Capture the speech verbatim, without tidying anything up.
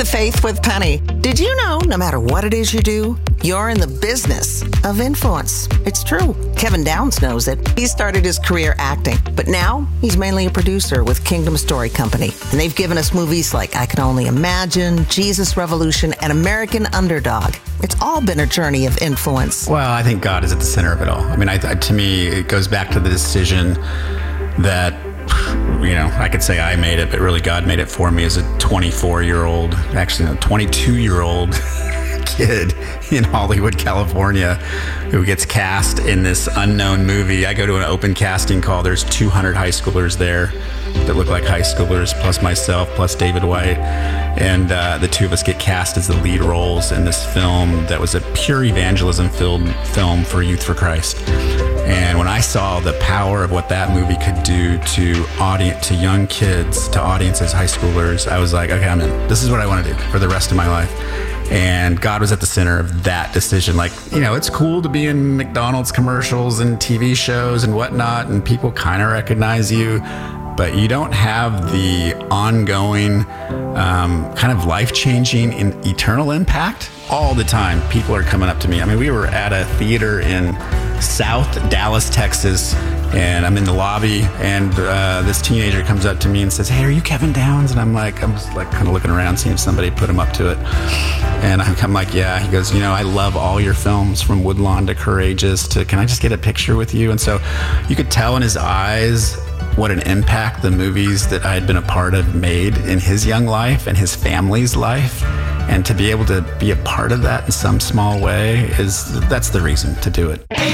The Faith with Penny. Did you know no matter what it is you do, you're in the business of influence? It's true. Kevin Downs knows it. He started his career acting, but now he's mainly a producer with Kingdom Story Company. And they've given us movies like I Can Only Imagine, Jesus Revolution, and American Underdog. It's all been a journey of influence. Well, I think God is at the center of it all. I mean, I, to me, it goes back to the decision that, you know, I could say I made it, but really God made it for me as a twenty-four-year-old, actually a twenty-two-year-old kid in Hollywood, California, who gets cast in this unknown movie. I go to an open casting call. There's two hundred high schoolers there that look like high schoolers, plus myself, plus David White. And uh, the two of us get cast as the lead roles in this film that was a pure evangelism film, film for Youth for Christ. And when I saw the power of what that movie could do to audience, to young kids, to audiences, high schoolers, I was like, okay, I'm in. This is what I want to do for the rest of my life. And God was at the center of that decision. Like, you know, it's cool to be in McDonald's commercials and T V shows and whatnot, and people kind of recognize you, but you don't have the ongoing um, kind of life-changing and eternal impact. All the time, people are coming up to me. I mean, we were at a theater in South Dallas, Texas, and I'm in the lobby, and uh, this teenager comes up to me and says, "Hey, are you Kevin Downs?" And I'm like, I'm just like kind of looking around, seeing if somebody put him up to it. And I'm, I'm like, yeah. He goes, you know, I love all your films, from Woodlawn to Courageous to Can I Just Get a Picture with You? And so you could tell in his eyes what an impact the movies that I had been a part of made in his young life and his family's life. And to be able to be a part of that in some small way is, that's the reason to do it.